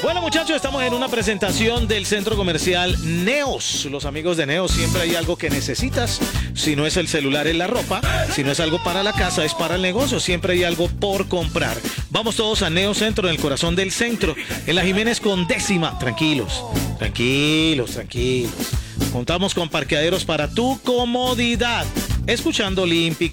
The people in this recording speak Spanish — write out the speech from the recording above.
Bueno, muchachos, estamos en una presentación del centro comercial Neos. Los amigos de Neos, siempre hay algo que necesitas. Si no es el celular, es la ropa. Si no es algo para la casa, es para el negocio. Siempre hay algo por comprar. Vamos todos a Neos Centro, en el corazón del centro, en la Jiménez con 10ª. Tranquilos, tranquilos, tranquilos. Contamos con parqueaderos para tu comodidad. Escuchando Olímpica,